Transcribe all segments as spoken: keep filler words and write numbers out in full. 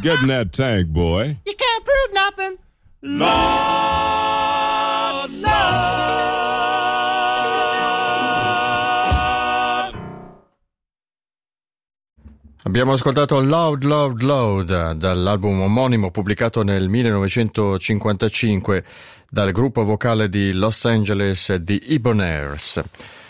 Get in that tank, boy. You can't prove nothing. Lord, Lord. Abbiamo ascoltato Loud, Loud, Loud dall'album omonimo pubblicato nel millenovecentocinquantacinque dal gruppo vocale di Los Angeles The Ebonairs.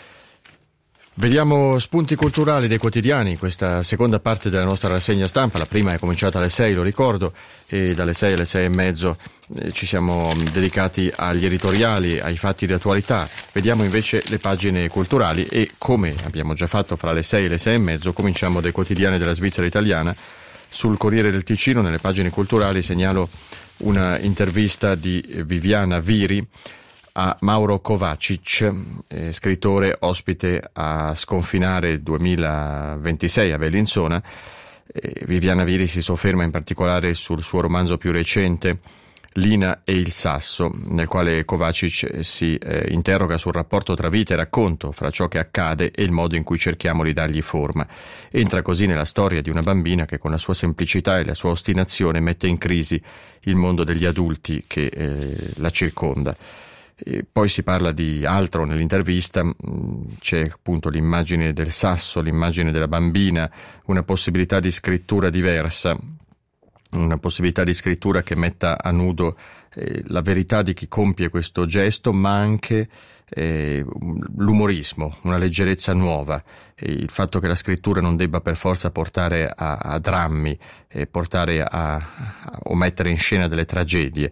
Vediamo spunti culturali dei quotidiani, questa seconda parte della nostra rassegna stampa. La prima è cominciata alle sei, lo ricordo, e dalle sei alle sei e mezzo eh, ci siamo dedicati agli editoriali, ai fatti di attualità. Vediamo invece le pagine culturali e, come abbiamo già fatto fra le sei e le sei e mezzo, cominciamo dai quotidiani della Svizzera italiana. Sul Corriere del Ticino, nelle pagine culturali, segnalo una intervista di Viviana Viri a Mauro Kovacic, eh, scrittore ospite a Sconfinare duemilaventisei a Bellinzona. Eh, Viviana Viri si sofferma in particolare sul suo romanzo più recente, Lina e il Sasso, nel quale Kovacic si eh, interroga sul rapporto tra vita e racconto, fra ciò che accade e il modo in cui cerchiamo di dargli forma. Entra così nella storia di una bambina che con la sua semplicità e la sua ostinazione mette in crisi il mondo degli adulti che eh, la circonda. E poi si parla di altro nell'intervista, c'è appunto l'immagine del sasso, l'immagine della bambina, una possibilità di scrittura diversa, una possibilità di scrittura che metta a nudo eh, la verità di chi compie questo gesto, ma anche eh, l'umorismo, una leggerezza nuova, e il fatto che la scrittura non debba per forza portare a, a drammi, eh, portare a, a, o mettere in scena delle tragedie.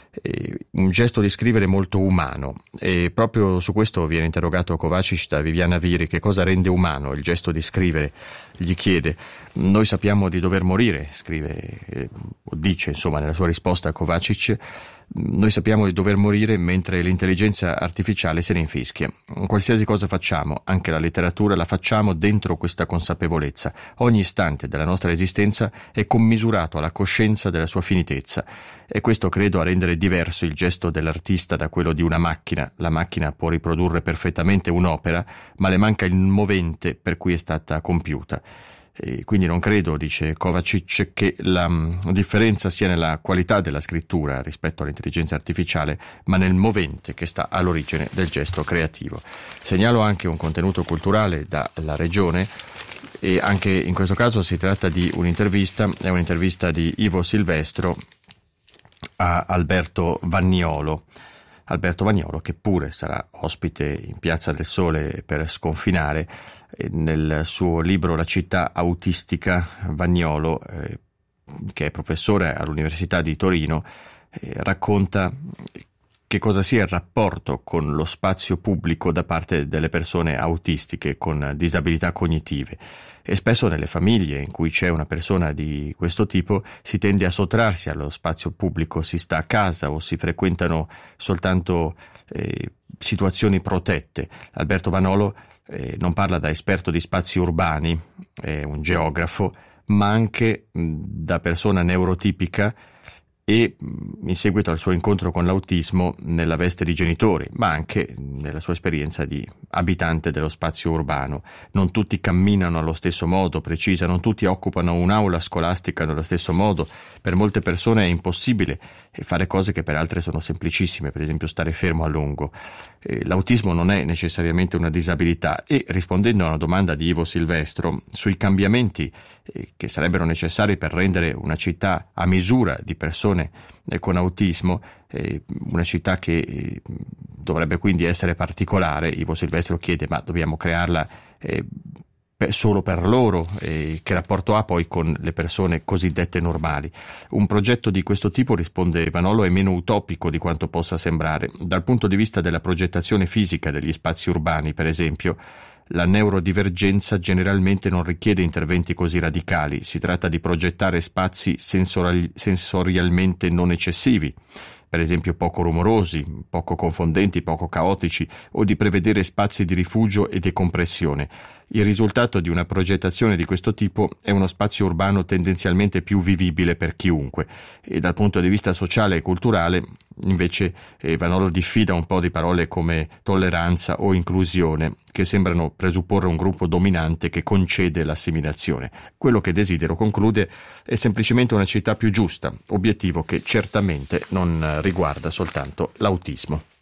Un gesto di scrivere molto umano, e proprio su questo viene interrogato Kovacic da Viviana Viri. Che cosa rende umano il gesto di scrivere? Gli chiede. Noi sappiamo di dover morire, scrive eh, o dice insomma nella sua risposta a Kovacic, noi sappiamo di dover morire mentre l'intelligenza artificiale se ne infischia. Qualsiasi cosa facciamo, anche la letteratura, la facciamo dentro questa consapevolezza. Ogni istante della nostra esistenza è commisurato alla coscienza della sua finitezza, e questo credo a rendere diverso il gesto dell'artista da quello di una macchina. La macchina può riprodurre perfettamente un'opera, ma le manca il movente per cui è stata compiuta. E quindi non credo, dice Kovacic, che la mh, differenza sia nella qualità della scrittura rispetto all'intelligenza artificiale, ma nel movente che sta all'origine del gesto creativo. Segnalo anche un contenuto culturale dalla regione, e anche in questo caso si tratta di un'intervista, è un'intervista di Ivo Silvestro a Alberto Vanniolo. Alberto Vanniolo, che pure sarà ospite in Piazza del Sole per Sconfinare. Nel suo libro La città autistica, Vanniolo, eh, che è professore all'Università di Torino, eh, racconta che cosa sia il rapporto con lo spazio pubblico da parte delle persone autistiche con disabilità cognitive. E spesso nelle famiglie in cui c'è una persona di questo tipo si tende a sottrarsi allo spazio pubblico, si sta a casa o si frequentano soltanto eh, situazioni protette. Alberto Vanniolo eh, non parla da esperto di spazi urbani, è un geografo, ma anche mh, da persona neurotipica, e in seguito al suo incontro con l'autismo nella veste di genitore, ma anche nella sua esperienza di abitante dello spazio urbano. Non tutti camminano allo stesso modo, precisa, non tutti occupano un'aula scolastica nello stesso modo. Per molte persone è impossibile fare cose che per altre sono semplicissime, per esempio stare fermo a lungo. L'autismo non è necessariamente una disabilità, e rispondendo a una domanda di Ivo Silvestro sui cambiamenti che sarebbero necessari per rendere una città a misura di persone con autismo, una città che dovrebbe quindi essere particolare, Ivo Silvestro chiede: ma dobbiamo crearla solo per loro? Che rapporto ha poi con le persone cosiddette normali? Un progetto di questo tipo, risponde Vanniolo, è meno utopico di quanto possa sembrare. Dal punto di vista della progettazione fisica degli spazi urbani, per esempio, la neurodivergenza generalmente non richiede interventi così radicali. Si tratta di progettare spazi sensori- sensorialmente non eccessivi, per esempio poco rumorosi, poco confondenti, poco caotici, o di prevedere spazi di rifugio e decompressione. il risultato di una progettazione di questo tipo è uno spazio urbano tendenzialmente più vivibile per chiunque, e dal punto di vista sociale e culturale invece eh, Vanolo diffida un po' di parole come tolleranza o inclusione, che sembrano presupporre un gruppo dominante che concede l'assimilazione. Quello che desidero, conclude, è semplicemente una città più giusta, obiettivo che certamente non riguarda soltanto l'autismo.